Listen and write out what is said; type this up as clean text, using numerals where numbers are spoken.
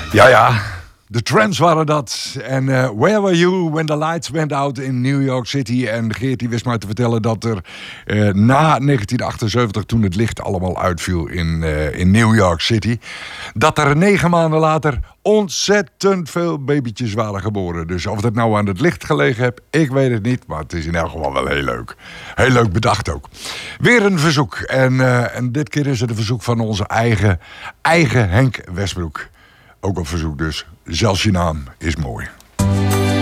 Ja, de Trends waren dat. En Where Were You When The Lights Went Out in New York City. En Geert die wist maar te vertellen dat er na 1978, toen het licht allemaal uitviel in New York City, dat er 9 maanden later ontzettend veel babytjes waren geboren. Dus of het nou aan het licht gelegen heb, ik weet het niet. Maar het is in elk geval wel heel leuk. Heel leuk bedacht ook. Weer een verzoek. En dit keer is het een verzoek van onze eigen Henk Westbroek. Ook op verzoek dus. Zelfs je naam is mooi.